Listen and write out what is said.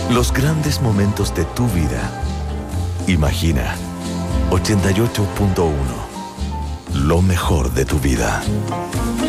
Los grandes momentos de tu vida. Imagina. 88.1. Lo mejor de tu vida.